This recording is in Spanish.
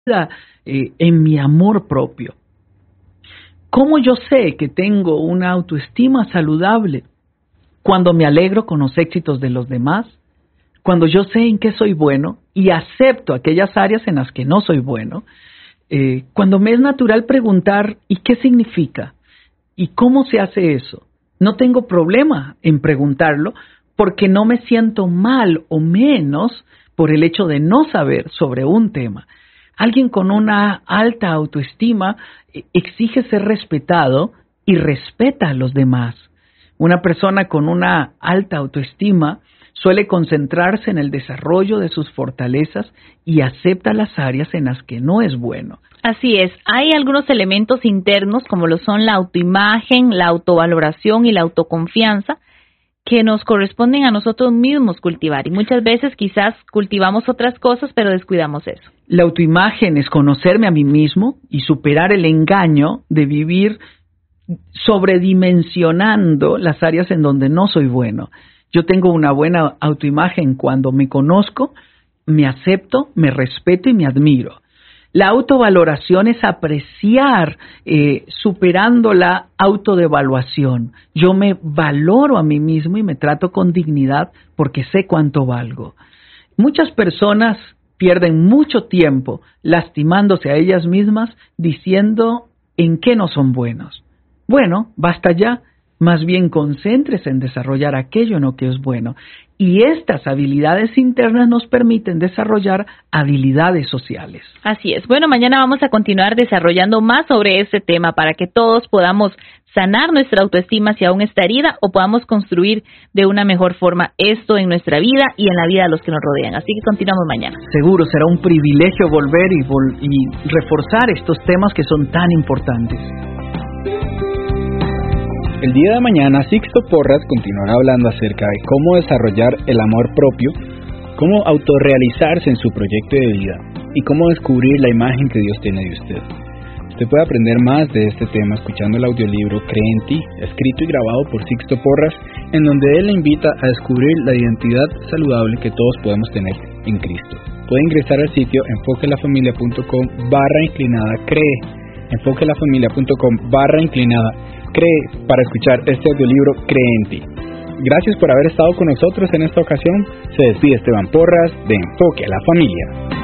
en mi amor propio. ¿Cómo yo sé que tengo una autoestima saludable? Cuando me alegro con los éxitos de los demás, cuando yo sé en qué soy bueno y acepto aquellas áreas en las que no soy bueno, cuando me es natural preguntar ¿y qué significa? ¿Y cómo se hace eso? No tengo problema en preguntarlo porque no me siento mal o menos por el hecho de no saber sobre un tema. Alguien con una alta autoestima exige ser respetado y respeta a los demás. Una persona con una alta autoestima suele concentrarse en el desarrollo de sus fortalezas y acepta las áreas en las que no es bueno. Así es, hay algunos elementos internos como lo son la autoimagen, la autovaloración y la autoconfianza que nos corresponden a nosotros mismos cultivar y muchas veces quizás cultivamos otras cosas pero descuidamos eso. La autoimagen es conocerme a mí mismo y superar el engaño de vivir sobredimensionando las áreas en donde no soy bueno. Yo tengo una buena autoimagen cuando me conozco, me acepto, me respeto y me admiro. La autovaloración es apreciar superando la autodevaluación. Yo me valoro a mí mismo y me trato con dignidad porque sé cuánto valgo. Muchas personas pierden mucho tiempo lastimándose a ellas mismas diciendo en qué no son buenos. Bueno, basta ya. Más bien concéntrese en desarrollar aquello en lo que es bueno. Y estas habilidades internas nos permiten desarrollar habilidades sociales. Así es. Bueno, mañana vamos a continuar desarrollando más sobre este tema para que todos podamos sanar nuestra autoestima si aún está herida o podamos construir de una mejor forma esto en nuestra vida y en la vida de los que nos rodean. Así que continuamos mañana. Seguro será un privilegio volver y reforzar estos temas que son tan importantes. El día de mañana, Sixto Porras continuará hablando acerca de cómo desarrollar el amor propio, cómo autorrealizarse en su proyecto de vida y cómo descubrir la imagen que Dios tiene de usted. Usted puede aprender más de este tema escuchando el audiolibro Cree en ti, escrito y grabado por Sixto Porras, en donde él le invita a descubrir la identidad saludable que todos podemos tener en Cristo. Puede ingresar al sitio enfoquelafamilia.com/cree, enfoquelafamilia.com/cree para escuchar este audiolibro Cree en ti. Gracias por haber estado con nosotros en esta ocasión. Se despide Esteban Porras de Enfoque a la Familia.